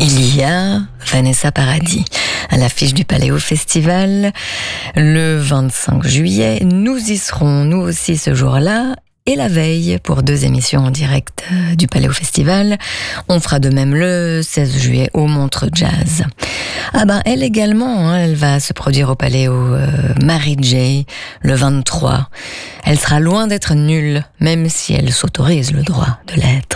Il y a Vanessa Paradis à l'affiche du Paléo Festival le 25 juillet. Nous y serons, nous aussi, ce jour-là. Et la veille, pour 2 émissions en direct du Paléo Festival. On fera de même le 16 juillet au Montreux Jazz. Elle également, elle va se produire au Paléo Mary J le 23. Elle sera loin d'être nulle, même si elle s'autorise le droit de l'être.